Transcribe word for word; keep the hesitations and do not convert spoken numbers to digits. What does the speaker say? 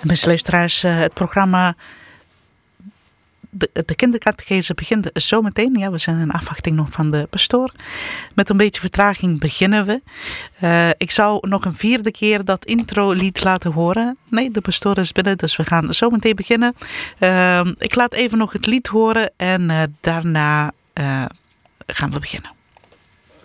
Beste luisteraars, het programma De, de kindercatechese begint zometeen. Ja, we zijn in afwachting nog van de pastoor. Met een beetje vertraging beginnen we. Uh, ik zou nog een vierde keer dat intro-lied laten horen. Nee, de pastoor is binnen, dus we gaan zometeen beginnen. Uh, ik laat even nog het lied horen en uh, daarna uh, gaan we beginnen.